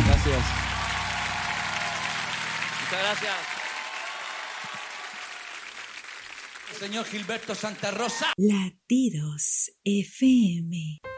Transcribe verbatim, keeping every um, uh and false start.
Gracias. Muchas gracias. Señor Gilberto Santa Rosa. Latidos F M.